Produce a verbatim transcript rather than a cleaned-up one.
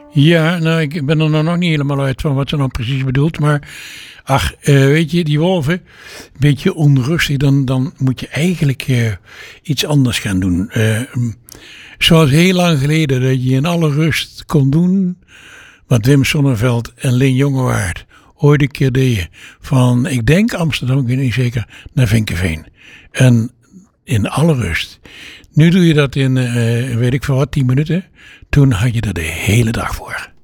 Ja, nou, ik ben er nou nog niet helemaal uit van wat ze nou precies bedoelt. Maar ach, uh, weet je, die wolven, een beetje onrustig, dan, dan moet je eigenlijk uh, iets anders gaan doen. Uh, zoals heel lang geleden dat je in alle rust kon doen wat Wim Sonneveld en Leen Jongewaard ooit een keer deden. Van, ik denk Amsterdam, ik weet niet zeker, naar Vinkeveen. En in alle rust. Nu doe je dat in, uh, weet ik veel wat, tien minuten. Toen had je er de hele dag voor.